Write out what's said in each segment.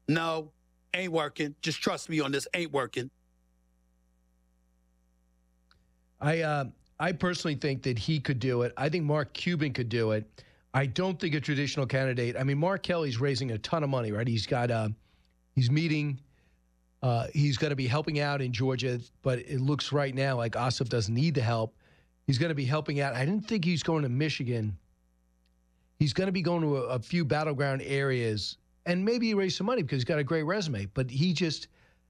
No, ain't working. Just trust me on this. Ain't working. I personally think that he could do it. I think Mark Cuban could do it. I don't think a traditional candidate. I mean, Mark Kelly's raising a ton of money, right? He's got he's meeting. He's going to be helping out in Georgia, but it looks right now like Ossoff doesn't need the help. He's going to be helping out. I didn't think he's going to Michigan. He's going to be going to a few battleground areas, and maybe he raised some money because he's got a great resume. But he's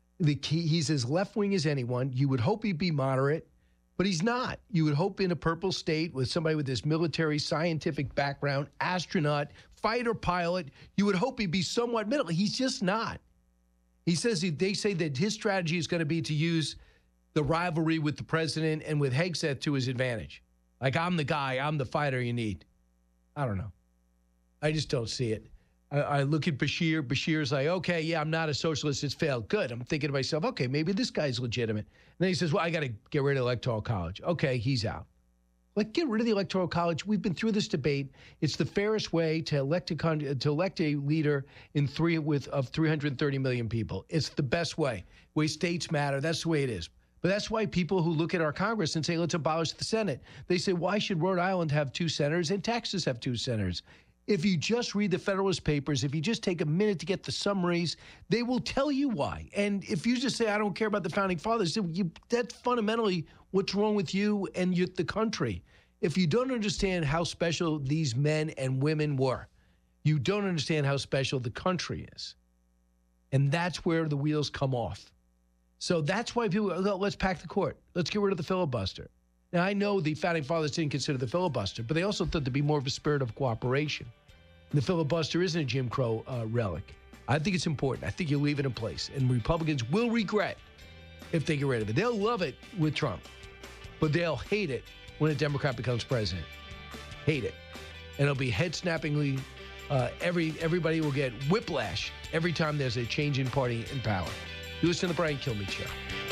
as left wing as anyone. You would hope he'd be moderate, but he's not. You would hope in a purple state with somebody with this military scientific background, astronaut, fighter pilot, you would hope he'd be somewhat middle. He's just not. He says they say that his strategy is going to be to use the rivalry with the president and with Hegseth to his advantage. Like, I'm the guy, I'm the fighter you need. I don't know. I just don't see it. I look at Bashir. Bashir's like, okay, yeah, I'm not a socialist. It's failed. Good. I'm thinking to myself, okay, maybe this guy's legitimate. And then he says, well, I got to get rid of the Electoral College. Okay, he's out. Like, get rid of the Electoral College. We've been through this debate. It's the fairest way to elect a leader of 330 million people. It's the best way. Way states matter. That's the way it is. But that's why people who look at our Congress and say, let's abolish the Senate, they say, why should Rhode Island have 2 senators and Texas have 2 senators? If you just read the Federalist Papers, if you just take a minute to get the summaries, they will tell you why. And if you just say, I don't care about the Founding Fathers, that's fundamentally what's wrong with you and the country. If you don't understand how special these men and women were, you don't understand how special the country is. And that's where the wheels come off. So that's why people go, let's pack the court. Let's get rid of the filibuster. Now, I know the Founding Fathers didn't consider the filibuster, but they also thought there'd be more of a spirit of cooperation. And the filibuster isn't a Jim Crow relic. I think it's important. I think you leave it in place. And Republicans will regret if they get rid of it. They'll love it with Trump, but they'll hate it when a Democrat becomes president. Hate it. And it'll be head-snappingly, everybody will get whiplash every time there's a change in party in power. You listen to the Brian Kilmeade Show.